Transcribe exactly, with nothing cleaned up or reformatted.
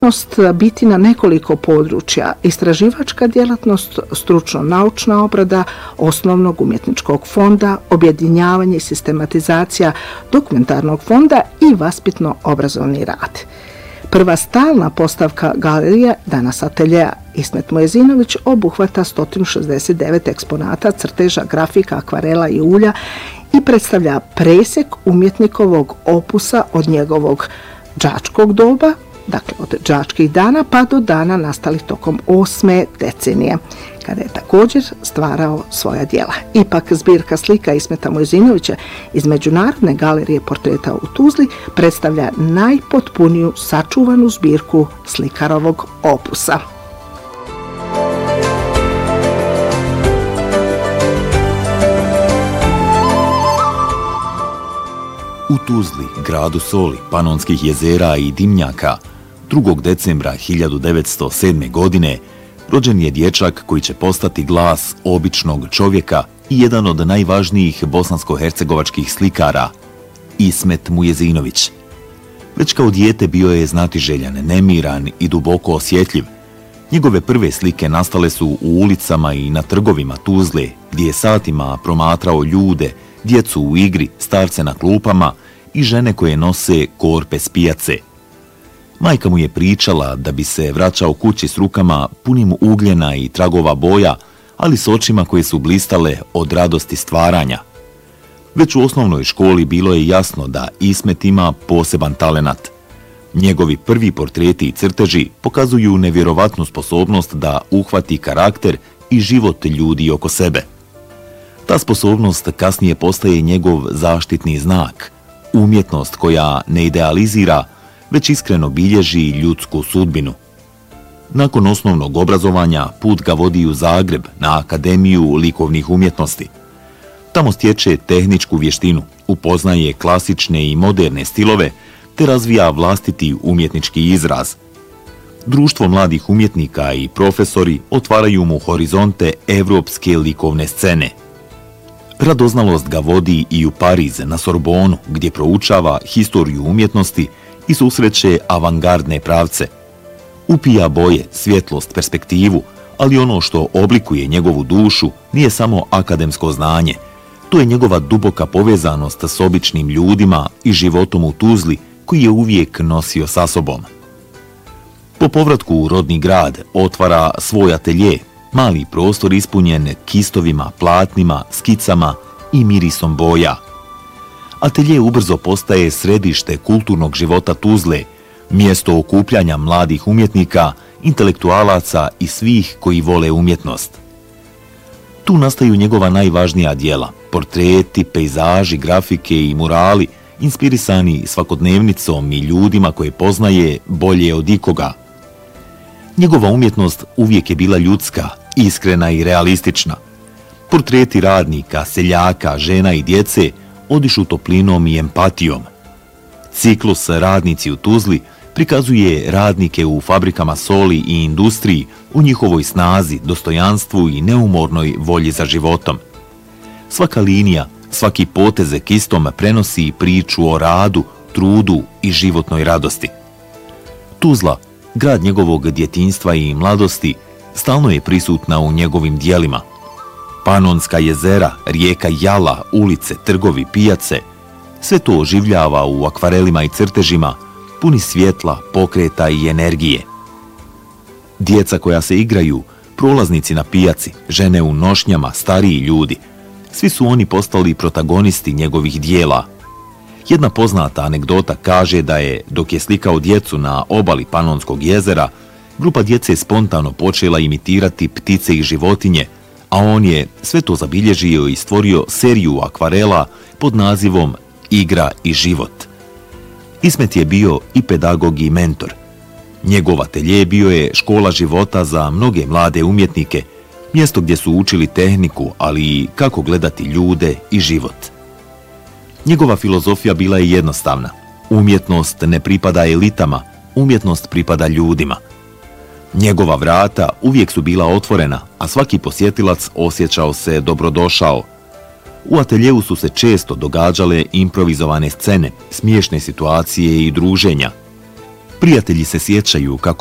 biti na nekoliko područja: istraživačka djelatnost, stručno-naučna obrada osnovnog umjetničkog fonda, objedinjavanje i sistematizacija dokumentarnog fonda i vaspitno-obrazovni rad. Prva stalna postavka galerije, danas ateljeja Ismet Mujezinović, obuhvata sto šezdeset devet eksponata, crteža, grafika, akvarela i ulja i predstavlja presjek umjetnikovog opusa od njegovog đačkog doba, dakle od đačkih dana pa do dana nastalih tokom osme decenije, kada je također stvarao svoja djela. Ipak zbirka slika Ismeta Mujezinovića iz Međunarodne galerije portreta u Tuzli predstavlja najpotpuniju sačuvanu zbirku slikarovog opusa. U Tuzli, gradu soli, panonskih jezera i dimnjaka, drugog decembra hiljadu devetsto sedme. godine rođen je dječak koji će postati glas običnog čovjeka i jedan od najvažnijih bosansko-hercegovačkih slikara, Ismet Mujezinović. Već kao dijete bio je znatiželjan, nemiran i duboko osjetljiv. Njegove prve slike nastale su u ulicama i na trgovima Tuzle, gdje je satima promatrao ljude, djecu u igri, starce na klupama i žene koje nose korpe s pijace. Majka mu je pričala da bi se vraćao kući s rukama punim ugljena i tragova boja, ali s očima koje su blistale od radosti stvaranja. Već u osnovnoj školi bilo je jasno da Ismet ima poseban talenat. Njegovi prvi portreti i crteži pokazuju nevjerovatnu sposobnost da uhvati karakter i život ljudi oko sebe. Ta sposobnost kasnije postaje njegov zaštitni znak, umjetnost koja ne idealizira, već iskreno bilježi ljudsku sudbinu. Nakon osnovnog obrazovanja put ga vodi u Zagreb na Akademiju likovnih umjetnosti. Tamo stječe tehničku vještinu, upoznaje klasične i moderne stilove te razvija vlastiti umjetnički izraz. Društvo mladih umjetnika i profesori otvaraju mu horizonte evropske likovne scene. Radoznalost ga vodi i u Pariz na Sorbonu, gdje proučava historiju umjetnosti i susreće avangardne pravce. Upija boje, svjetlost, perspektivu, ali ono što oblikuje njegovu dušu nije samo akademsko znanje. To je njegova duboka povezanost s običnim ljudima i životom u Tuzli koji je uvijek nosio sa sobom. Po povratku u rodni grad otvara svoj atelje, mali prostor ispunjen kistovima, platnima, skicama i mirisom boja. Atelje ubrzo postaje središte kulturnog života Tuzle, mjesto okupljanja mladih umjetnika, intelektualaca i svih koji vole umjetnost. Tu nastaju njegova najvažnija djela, portreti, pejzaži, grafike i murali, inspirisani svakodnevnicom i ljudima koje poznaje bolje od ikoga. Njegova umjetnost uvijek je bila ljudska, iskrena i realistična. Portreti radnika, seljaka, žena i djece odišu toplinom i empatijom. Ciklus Radnici u Tuzli prikazuje radnike u fabrikama soli i industriji u njihovoj snazi, dostojanstvu i neumornoj volji za životom. Svaka linija, svaki potez kistom prenosi priču o radu, trudu i životnoj radosti. Tuzla, grad njegovog djetinjstva i mladosti, stalno je prisutna u njegovim djelima. Panonska jezera, rijeka Jala, ulice, trgovi, pijace, sve to oživljava u akvarelima i crtežima, puni svjetla, pokreta i energije. Djeca koja se igraju, prolaznici na pijaci, žene u nošnjama, stariji ljudi, svi su oni postali protagonisti njegovih dijela. Jedna poznata anegdota kaže da je, dok je slikao djecu na obali Panonskog jezera, grupa djece spontano počela imitirati ptice i životinje, a on je sve to zabilježio i stvorio seriju akvarela pod nazivom Igra i život. Ismet je bio i pedagog i mentor. Njegov atelje bio je škola života za mnoge mlade umjetnike, mjesto gdje su učili tehniku, ali i kako gledati ljude i život. Njegova filozofija bila je jednostavna. Umjetnost ne pripada elitama, umjetnost pripada ljudima. Njegova vrata uvijek su bila otvorena, a svaki posjetilac osjećao se dobrodošao. U ateljeu su se često događale improvizovane scene, smiješne situacije i druženja. Prijatelji se sjećaju kako